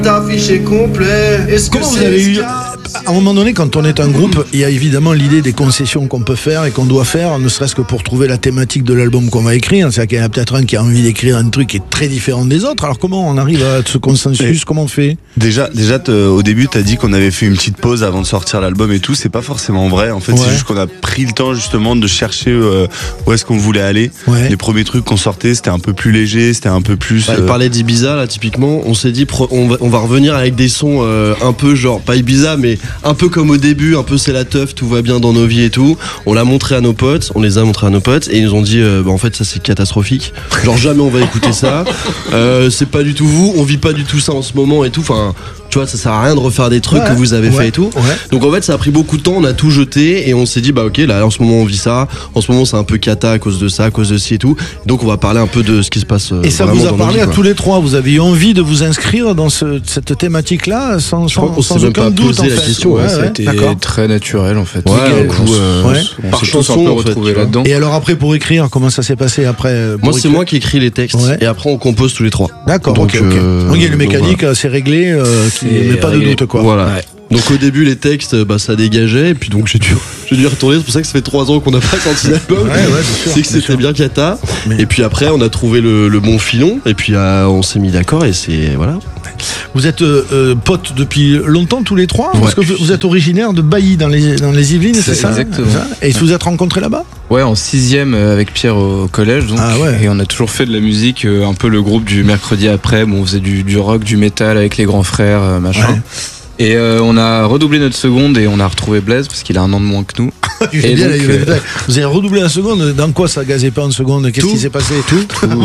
Affiché complet. Comment vous avez eu, à un moment donné, quand on est un groupe, il y a évidemment l'idée des concessions qu'on peut faire et qu'on doit faire, ne serait-ce que pour trouver la thématique de l'album qu'on va écrire. C'est-à-dire qu'il y en a peut-être un qui a envie d'écrire un truc qui est très différent des autres. Alors comment on arrive à ce consensus? Comment on fait? Déjà, au début, t'as dit qu'on avait fait une petite pause avant de sortir l'album et tout. C'est pas forcément vrai. En fait, c'est juste qu'on a pris le temps justement de chercher où est-ce qu'on voulait aller. Ouais. Les premiers trucs qu'on sortait, c'était un peu plus léger, c'était un peu plus. Il parlait d'Ibiza là, typiquement. On s'est dit, on va revenir avec des sons un peu genre pas Ibiza, mais un peu comme au début, un peu c'est la teuf, tout va bien dans nos vies et tout. On l'a montré à nos potes, on les a montrés à nos potes et ils nous ont dit, en fait ça c'est catastrophique. Genre jamais on va écouter ça. C'est pas du tout vous, on vit pas du tout ça en ce moment et tout. Enfin, tu vois, ça sert à rien de refaire des trucs que vous avez fait et tout. Donc en fait, ça a pris beaucoup de temps, on a tout jeté et on s'est dit, bah ok, là en ce moment on vit ça. En ce moment c'est un peu cata à cause de ça, à cause de ci et tout. Donc on va parler un peu de ce qui se passe. Et ça vous a parlé à tous les trois. Vous avez eu envie de vous inscrire dans cette thématique-là sans aucun doute en fait. La question, ça a été très naturel en fait. Par chanson, on s'est retrouvé là-dedans. Et alors après, pour écrire, comment ça s'est passé après? Moi, c'est moi qui écris les textes et après on compose tous les trois. D'accord. Donc il y a le mécanique, c'est réglé, mais pas de doute quoi. Voilà. Donc au début les textes ça dégageait et puis donc j'ai dû y retourner, c'est pour ça que ça fait 3 ans qu'on n'a pas sorti d'album. C'est que c'était bien cata. Et puis après on a trouvé le bon filon et puis on s'est mis d'accord et c'est voilà. Vous êtes potes depuis longtemps tous les trois parce que vous êtes originaire de Bailly dans les Yvelines, c'est ça? Exactement. Et vous êtes rencontrés là-bas? Ouais, en 6e avec Pierre au collège donc, et on a toujours fait de la musique, un peu le groupe du mercredi après, on faisait du rock, du métal avec les grands frères, machin. Et on a redoublé notre seconde et on a retrouvé Blaise parce qu'il a 1 an de moins que nous. Et donc, vous avez redoublé la seconde. Dans quoi ça gazait pas en seconde? Qu'est-ce qui s'est passé? Tout.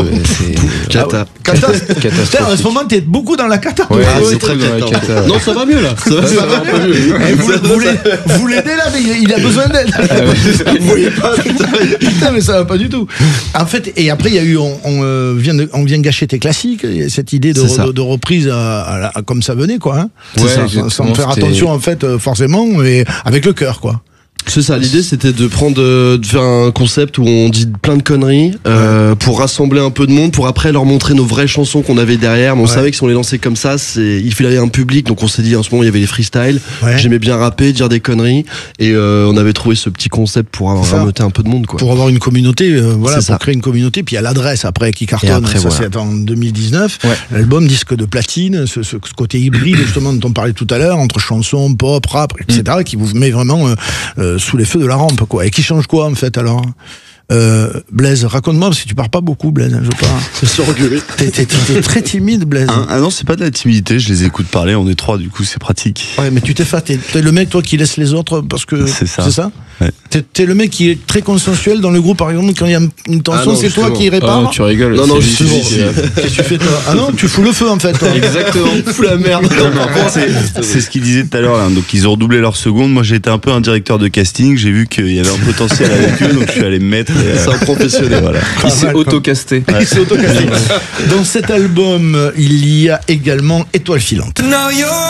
Cata. Putain, en ce moment t'es beaucoup dans la cata. Ouais, c'est très bien la cata. Non, ça va mieux là. Ça va mieux. Vous l'aidez là, mais il a besoin d'aide. Vous voyez pas? Putain, mais ça va pas du tout. En fait, et après il y a eu, on vient gâcher tes classiques. Cette idée de reprise comme ça venait quoi. Hein. Sans faire attention en fait forcément, mais avec le cœur quoi. C'est ça, l'idée c'était de faire un concept où on dit plein de conneries pour rassembler un peu de monde, pour après leur montrer nos vraies chansons qu'on avait derrière. Mais on savait que si on les lançait comme ça, il fallait un public, donc on s'est dit en ce moment il y avait les freestyles, j'aimais bien rapper, dire des conneries, et on avait trouvé ce petit concept pour rameuter un peu de monde quoi. Pour avoir une communauté, pour créer une communauté, puis il y a l'adresse après qui cartonne, après, ça c'est en 2019, l'album disque de platine, ce côté hybride justement dont on parlait tout à l'heure, entre chansons, pop, rap, etc., qui vous met vraiment sous les feux de la rampe quoi. Et qui change quoi en fait alors? Blaise, raconte-moi parce que tu parles pas beaucoup Blaise, je veux pas. C'est surgueulé. T'es très timide Blaise. Ah non, c'est pas de la timidité, je les écoute parler, on est 3 du coup c'est pratique. Ouais, mais tu t'es fait, t'es le mec toi qui laisse les autres parce que c'est ça. Ouais. T'es le mec qui est très consensuel dans le groupe par exemple quand il y a une tension, c'est toi qui répare. Tu rigoles. Non, qu'est-ce que tu fais toi? Ah non, tu fous le feu en fait toi. Exactement. Tu fous la merde. Non, en fait, c'est ce qu'ils disaient tout à l'heure là. Donc ils ont redoublé leur seconde. Moi j'ai été un peu un directeur de casting, j'ai vu qu'il y avait un potentiel avec eux, donc je suis allé me mettre. C'est un professionnel. Voilà. Il s'est auto-casté. Dans cet album, il y a également Étoile filante.